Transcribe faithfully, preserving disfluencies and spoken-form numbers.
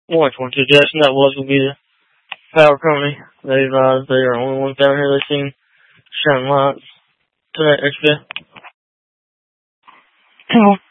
one twenty-two Jackson, that was going to be the power company. They've, uh, they are the only ones down here that's seen shining lights to that expo.